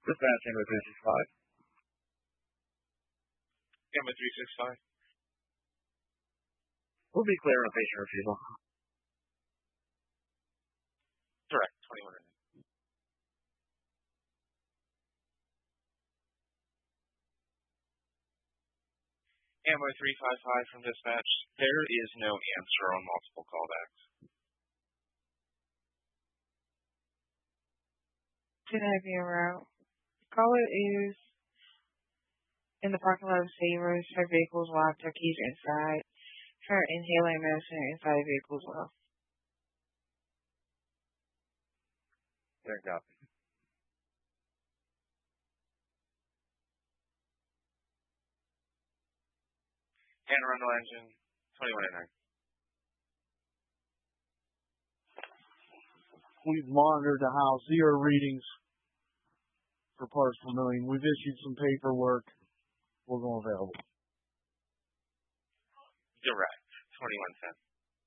Dispatch Amber 365. Amber 365. We'll be clear on patient refusal. Correct, 2109. Amber 355 from dispatch. There is no answer on multiple callbacks. Can I be en route? Caller is in the parking lot of Savers. Her vehicle is locked. Her keys are inside. Her inhaler and medicine are inside the vehicle as well. Fair copy. Anne Arundel engine, 2109. We've monitored the house. Zero readings for parts per million. We've issued some paperwork. We're going available. Direct, 2110.